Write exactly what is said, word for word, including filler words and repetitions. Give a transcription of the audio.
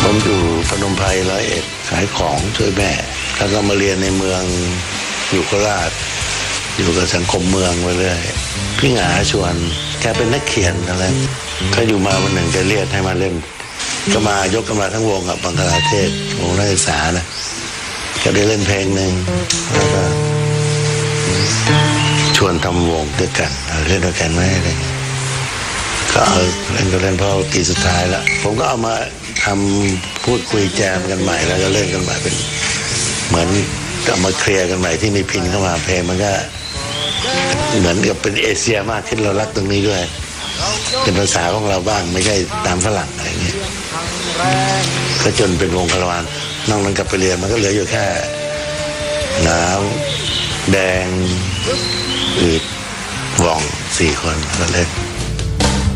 ผมอยู่พนมไพรร้อยเอ็ดขายของช่วยแม่แล้วก็มาเรียนในเมืองอยู่โคราชอยู่กับสังคมเมืองไปเรื่อยพี่หงาชวนแกเป็นนักเขียนอะไรถ้าอยู่มาวันหนึ่งแกเรียกให้มาเล่นก็มายกกันมาทั้งวงกับบังคลาเทศวงนักศึกษานะก็ได้เล่นเพลงหนึ่งแล้วก็ชวนทำวงด้วยกันเล่นด้วยกันไหมอะไรก็เอาเล่นก็เล่นพอปีสุดท้ายแล้วผมก็เอามาทำพูดคุยแจมกันใหม่แล้วก็เล่นกันใหม่เป็นเหมือนเอามาเคลียร์กันใหม่ที่มีพินเข้ามาเพลงมันก็เหมือนกับเป็นเอเชียมากขึ้นเรารักตรงนี้ด้วยเป็นภาษาของเราบ้างไม่ใช่ตามฝรั่งอะไรเงี้ยก็จนเป็นวงคารวานนอกนั้นกลับไปเรียนมันก็เหลืออยู่แค่น้ำแดงอืดว่องสี่คนก็เล่น